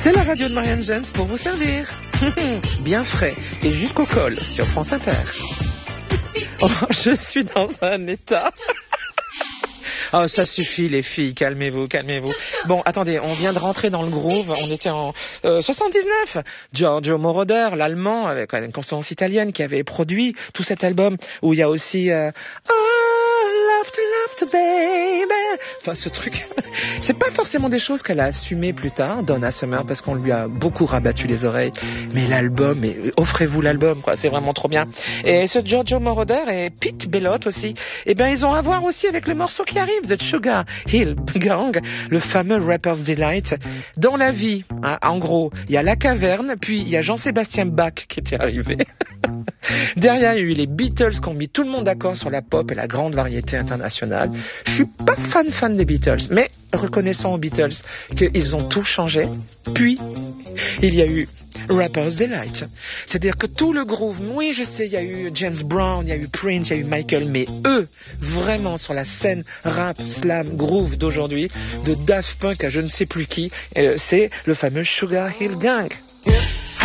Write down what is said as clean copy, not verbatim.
C'est la radio de Marianne James pour vous servir. Bien frais et jusqu'au col sur France Inter. Oh, je suis dans un état. Oh, ça suffit les filles, calmez-vous, calmez-vous. Bon, attendez, on vient de rentrer dans le groove, on était en 79. Giorgio Moroder, l'allemand, avec une consonance italienne, qui avait produit tout cet album, où il y a aussi love to baby. Enfin, ce truc, c'est pas forcément des choses qu'elle a assumées plus tard, Donna Summer, parce qu'on lui a beaucoup rabattu les oreilles. Mais l'album, mais offrez-vous l'album, quoi, c'est vraiment trop bien. Et ce Giorgio Moroder et Pete Bellotte aussi, eh ben, ils ont à voir aussi avec le morceau qui arrive, The Sugar Hill Gang, le fameux Rapper's Delight. Dans la vie, hein, en gros, il y a la caverne, puis il y a Jean-Sébastien Bach qui était arrivé. Derrière, il y a eu les Beatles qui ont mis tout le monde d'accord sur la pop et la grande variété internationale. Je suis pas fan des Beatles, mais reconnaissons aux Beatles qu'ils ont tout changé. Puis, il y a eu Rapper's Delight. C'est-à-dire que tout le groove, oui, je sais, il y a eu James Brown, il y a eu Prince, il y a eu Michael, mais eux, vraiment sur la scène rap, slam, groove d'aujourd'hui, de Daft Punk à je ne sais plus qui, c'est le fameux Sugar Hill Gang.